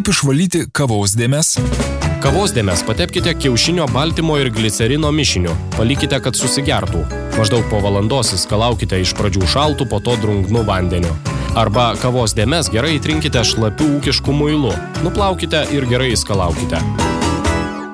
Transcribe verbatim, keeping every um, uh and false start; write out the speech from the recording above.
Kaip išvalyti kavos dėmes? Kavos dėmes patepkite kiaušinio baltymo ir glicerino mišiniu. Palikite, kad susigertų. Maždaug po valandos įskalaukite iš pradžių šaltų, po to drungnu vandeniu. Arba kavos dėmes gerai įtrinkite šlapių ūkiškų muilu. Nuplaukite ir gerai įskalaukite.